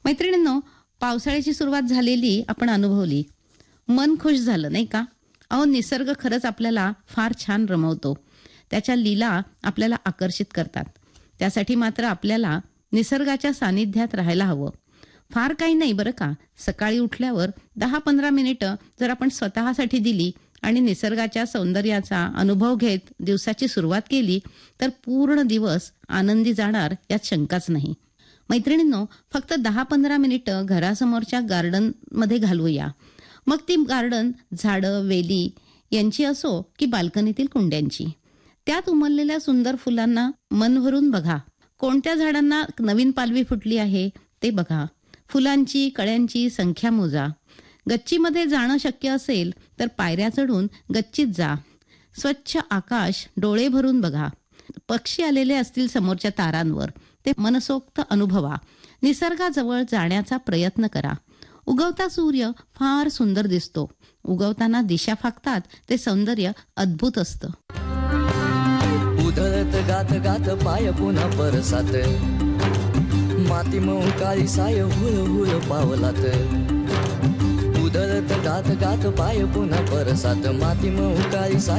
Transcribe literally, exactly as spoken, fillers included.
मैत्रिणींनो, पावसाळ्याची सुरुवात झालेली आपण अनुभवली. मन खुश झालं नाही का? अहो, निसर्ग खरंच आपल्याला फार छान रमवतो. त्याच्या लीला आपल्याला आकर्षित करतात. त्यासाठी मात्र आपल्याला निसर्गाच्या सानिध्यात राहायला हवं. फार काही नाही बरं का. सकाळी उठल्यावर दहा पंधरा मिनिटं जर आपण स्वतःसाठी दिली आणि निसर्गाच्या सौंदर्याचा अनुभव घेत दिवसाची सुरुवात केली तर पूर्ण दिवस आनंदी जाणार यात शंकाच नाही. मैत्रिणींनो, फक्त दहा पंधरा मिनिटं घरासमोरच्या गार्डनमध्ये घालवूया. मग ती गार्डन झाडं, वेली यांची असो की बाल्कनीतील कुंड्यांची. त्यात उमललेल्या सुंदर फुलांना मन भरून बघा. कोणत्या झाडांना नवीन पालवी फुटली आहे ते बघा. फुलांची, कळ्यांची संख्या मोजा. गच्चीमध्ये जाणं शक्य असेल तर पायऱ्या चढून गच्चीत जा. स्वच्छ आकाश डोळे भरून बघा. पक्षी आलेले असतील समोरच्या तारांवर, ते मनसोक्त अनुभवा. निसर्गाजवळ जाण्याचा प्रयत्न करा. उगवता सूर्य फार सुंदर दिसतो. उगवताना दिशा फाकतात ते सौंदर्य अद्भुत असतं. उधळत गात गात पाय पुन्हा परसात, माती मऊ काळी साय हुळ हुळ पावलात. उधळत गात गात पाय पुन्हा परसात, माती मऊ काळी साय